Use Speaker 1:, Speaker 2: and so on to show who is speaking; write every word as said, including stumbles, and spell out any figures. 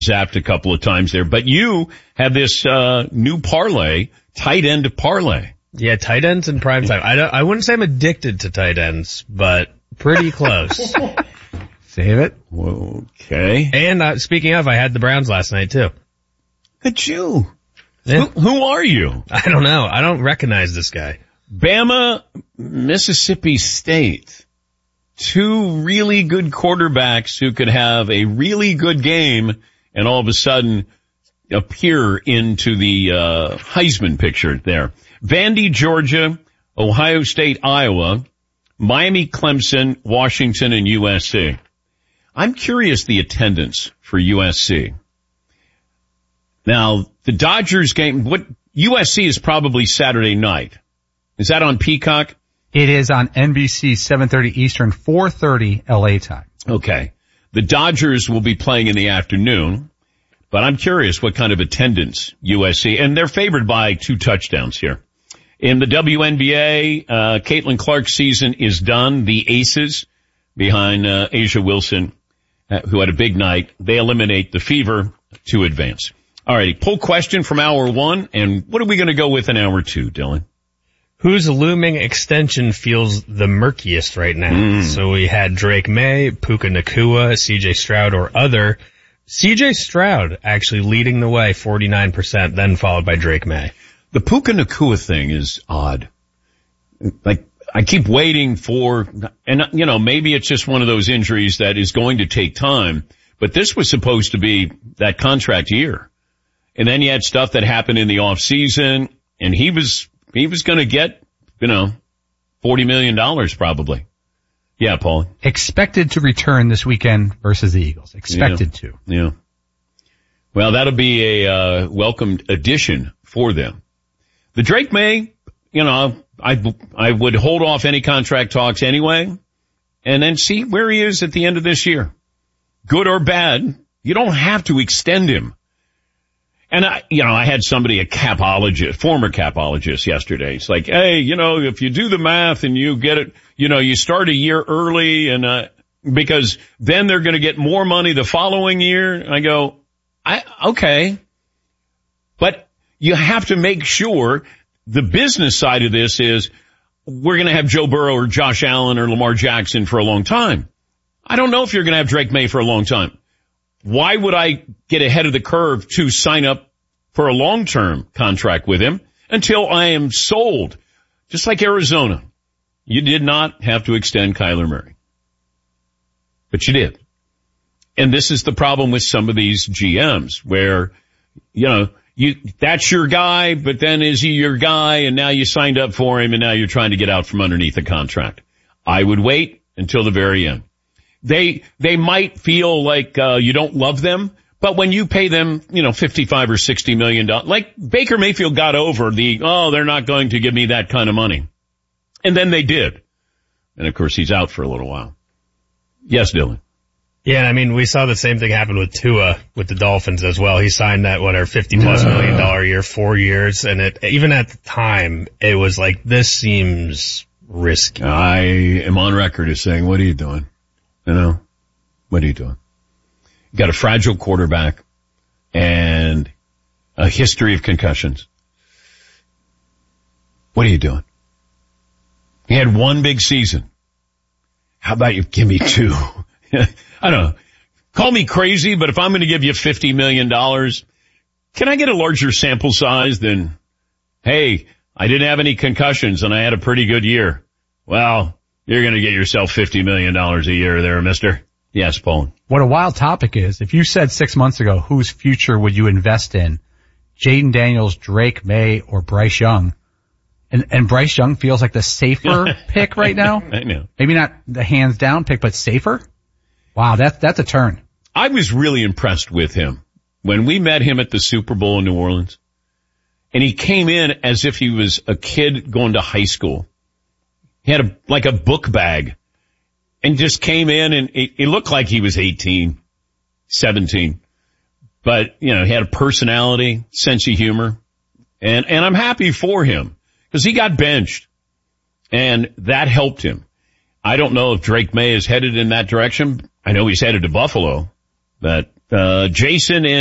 Speaker 1: zapped a couple of times there, but you have this uh new parlay, tight end parlay.
Speaker 2: Yeah, tight ends in prime time. I don't, I wouldn't say I'm addicted to tight ends, but pretty close.
Speaker 3: Save it.
Speaker 1: Okay.
Speaker 2: And uh, speaking of, I had the Browns last night too.
Speaker 1: Look at you.
Speaker 2: Yeah.
Speaker 1: Who, who are you?
Speaker 2: I don't know. I don't recognize this guy.
Speaker 1: Bama, Mississippi State. Two really good quarterbacks who could have a really good game and all of a sudden appear into the uh Heisman picture there. Vandy, Georgia, Ohio State, Iowa, Miami, Clemson, Washington, and U S C. I'm curious the attendance for U S C. Now, the Dodgers game, what U S C is probably Saturday night. Is that on Peacock?
Speaker 3: It is on N B C, seven thirty Eastern, four thirty L A time.
Speaker 1: Okay. The Dodgers will be playing in the afternoon, but I'm curious what kind of attendance U S C, and they're favored by two touchdowns here. In the W N B A, uh, Caitlin Clark's season is done. The Aces, behind uh, Asia Wilson, uh, who had a big night, they eliminate the Fever to advance. All righty, poll question from hour one, and what are we going to go with in hour two, Dylan?
Speaker 2: Whose looming extension feels the murkiest right now? Mm. So we had Drake May, Puka Nacua, C J Stroud, or other. C J Stroud actually leading the way, forty-nine percent, then followed by Drake May.
Speaker 1: The Puka Nacua thing is odd. Like, I keep waiting for, and you know, maybe it's just one of those injuries that is going to take time, but this was supposed to be that contract year. And then you had stuff that happened in the off season, and he was, he was gonna get, you know, forty million dollars probably. Yeah, Paul.
Speaker 3: Expected to return this weekend versus the Eagles. Expected
Speaker 1: yeah.
Speaker 3: to.
Speaker 1: Yeah. Well, that'll be a, uh, welcomed addition for them. The Drake May, you know, I, I would hold off any contract talks anyway, and then see where he is at the end of this year. Good or bad, you don't have to extend him. And I, you know, I had somebody, a capologist, former capologist yesterday. It's like, hey, you know, if you do the math and you get it, you know, you start a year early and, uh, because then they're going to get more money the following year. And I go, I, okay. But you have to make sure the business side of this is we're going to have Joe Burrow or Josh Allen or Lamar Jackson for a long time. I don't know if you're going to have Drake May for a long time. Why would I get ahead of the curve to sign up for a long-term contract with him until I am sold? Just like Arizona. You did not have to extend Kyler Murray. But you did. And this is the problem with some of these G Ms where, you know, you, that's your guy, but then is he your guy and now you signed up for him and now you're trying to get out from underneath the contract. I would wait until the very end. They, they might feel like, uh, you don't love them, but when you pay them, you know, fifty-five or sixty million dollars, like Baker Mayfield got over the, oh, they're not going to give me that kind of money. And then they did. And of course he's out for a little while. Yes, Dylan.
Speaker 2: Yeah, I mean, we saw the same thing happen with Tua with the Dolphins as well. He signed that, what, our fifty plus million dollar year, four years. And it, even at the time, it was like, this seems risky.
Speaker 1: I am on record as saying, what are you doing? You know, what are you doing? You got a fragile quarterback and a history of concussions. What are you doing? He had one big season. How about you give me two? I don't know. Call me crazy, but if I'm going to give you fifty million dollars, can I get a larger sample size than, hey, I didn't have any concussions and I had a pretty good year? Well, you're going to get yourself fifty million dollars a year there, mister. Yes, Paul.
Speaker 3: What a wild topic is. If you said six months ago, whose future would you invest in? Jaden Daniels, Drake May, or Bryce Young? And, and Bryce Young feels like the safer pick right now.
Speaker 1: I know.
Speaker 3: Maybe not the hands down pick, but safer. Wow, that's, that's a turn.
Speaker 1: I was really impressed with him when we met him at the Super Bowl in New Orleans. And he came in as if he was a kid going to high school. He had a, like a book bag and just came in and it, it looked like he was eighteen, seventeen. But, you know, he had a personality, sense of humor. And, and I'm happy for him because he got benched and that helped him. I don't know if Drake May is headed in that direction. I know he's headed to Buffalo, but Uh, Jason in